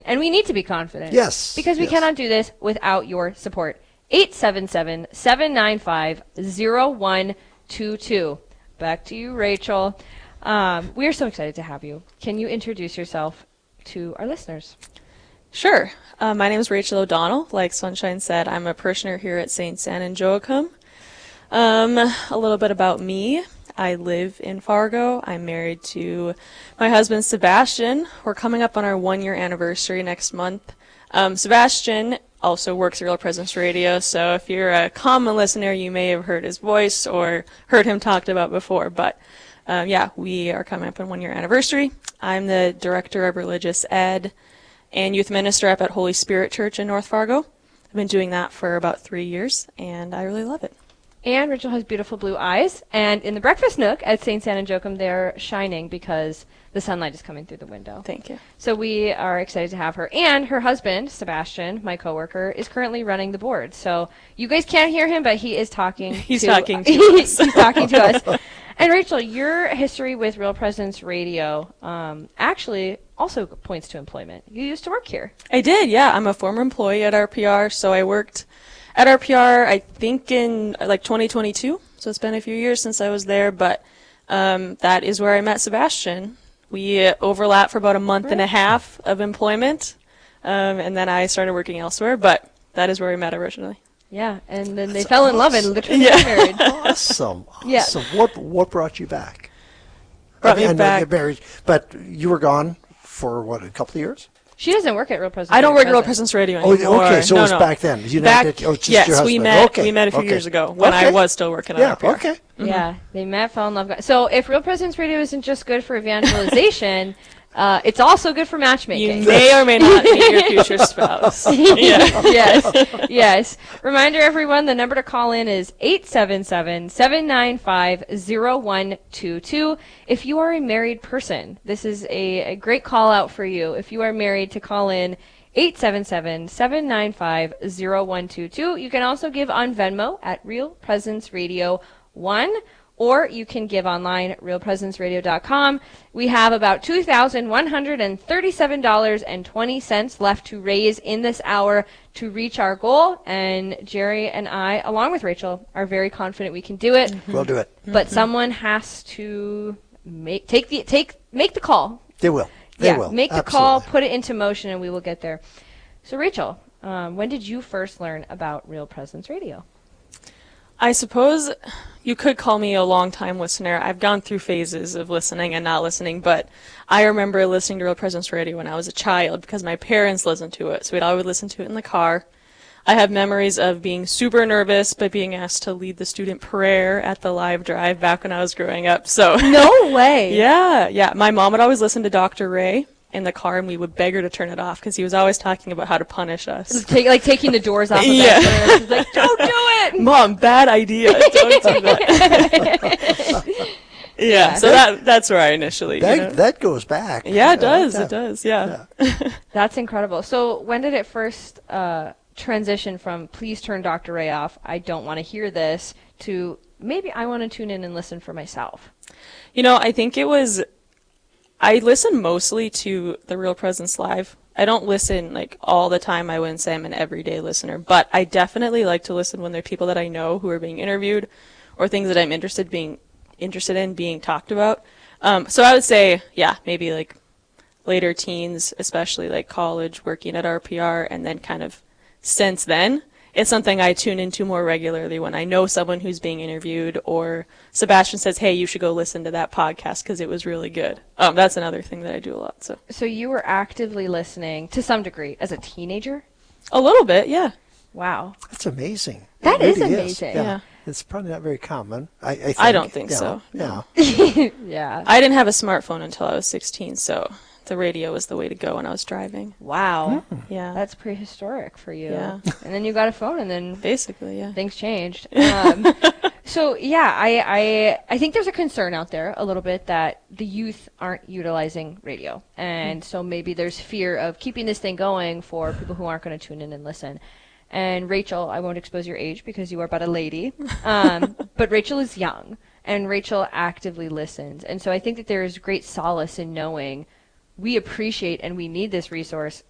And we need to be confident. Yes. Because we cannot do this without your support. 877-795-0122. Back to you, Rachel. We are so excited to have you. Can you introduce yourself to our listeners? Sure. My name is Rachel O'Donnell. Like Sunshine said, I'm a parishioner here at St. San and Joachim. A little bit about me. I live in Fargo. I'm married to my husband, Sebastian. We're coming up on our 1-year anniversary next month. Sebastian also works at Real Presence Radio, so if you're a common listener, you may have heard his voice or heard him talked about before. But we are coming up on 1-year anniversary. I'm the Director of Religious Ed and Youth Minister up at Holy Spirit Church in North Fargo. I've been doing that for about 3 years, and I really love it. And Rachel has beautiful blue eyes. And in the breakfast nook at St. San and Joachim, they're shining because the sunlight is coming through the window. Thank you. So we are excited to have her. And her husband, Sebastian, my coworker, is currently running the board. So you guys can't hear him, but he is talking. He's talking to us. He's talking to us. And Rachel, your history with Real Presence Radio actually also points to employment. You used to work here. I did, yeah. I'm a former employee at RPR, so I worked at RPR, I think, in 2022. So it's been a few years since I was there, but that is where I met Sebastian. We overlapped for about a month and a half of employment, and then I started working elsewhere, but that is where we met originally. Yeah, and then they fell in love and literally got married. Awesome. Yeah. So what brought you back? Brought me back. But you were gone for, what, a couple of years? She doesn't work at Real Presence. I don't work at Real Presence Radio anymore. Oh, okay, so no, it was no. back then. Yes, we met a few years ago when I was still working at RPR. Okay. Mm-hmm. Yeah, they met, fell in love. So if Real Presence Radio isn't just good for evangelization, it's also good for matchmaking. You may or may not meet your future spouse. Yes. Reminder, everyone, the number to call in is 877-795-0122. If you are a married person, this is a great call out for you. If you are married, to call in 877-795-0122. You can also give on Venmo at Real Presence Radio 1. Or you can give online at realpresenceradio.com. We have about $2,137.20 left to raise in this hour to reach our goal. And Jerry and I, along with Rachel, are very confident we can do it. Mm-hmm. We'll do it. But someone has to make the call. They will. They will. Make the call, put it into motion, and we will get there. So, Rachel, when did you first learn about Real Presence Radio? I suppose you could call me a long-time listener. I've gone through phases of listening and not listening, but I remember listening to Real Presence Radio when I was a child because my parents listened to it, so we'd always listen to it in the car. I have memories of being super nervous, but being asked to lead the student prayer at the live drive back when I was growing up. So no way. Yeah. My mom would always listen to Dr. Ray in the car, and we would beg her to turn it off because he was always talking about how to punish us. Taking the doors off of that. She's like, don't do it! Mom, bad idea. Don't do that. So that's where I initially... That goes back. Yeah, it does. It does, yeah. That's incredible. So when did it first transition from, please turn Dr. Ray off, I don't want to hear this, to maybe I want to tune in and listen for myself? I think it was... I listen mostly to the Real Presence Live. I don't listen all the time. I wouldn't say I'm an everyday listener, but I definitely like to listen when there are people that I know who are being interviewed or things that I'm interested in being talked about. So I would say, maybe later teens, especially college, working at RPR, and then kind of since then, it's something I tune into more regularly when I know someone who's being interviewed or Sebastian says, hey, you should go listen to that podcast because it was really good. That's another thing that I do a lot. So you were actively listening to some degree as a teenager? A little bit, yeah. Wow. That's amazing. That is amazing. Yeah. It's probably not very common. I think. I don't think so. Yeah. Yeah. I didn't have a smartphone until I was 16, so the radio was the way to go when I was driving. Wow. Yeah. That's prehistoric for you. Yeah. And then you got a phone, and then basically, yeah, things changed. So yeah, I think there's a concern out there a little bit that the youth aren't utilizing radio, and so maybe there's fear of keeping this thing going for people who aren't going to tune in and listen. And Rachel, I won't expose your age because you are but a lady, but Rachel is young, and Rachel actively listens, and so I think that there is great solace in knowing we appreciate and we need this resource.